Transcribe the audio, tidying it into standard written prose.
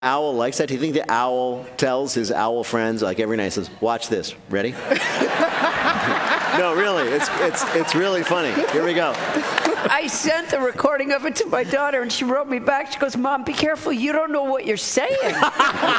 owl likes that? Do you think the owl tells his owl friends, like every night, says, watch this, ready? No, really, it's really funny. Here we go. I sent the recording of it to my daughter, and she wrote me back. She goes, Mom, be careful. You don't know what you're saying.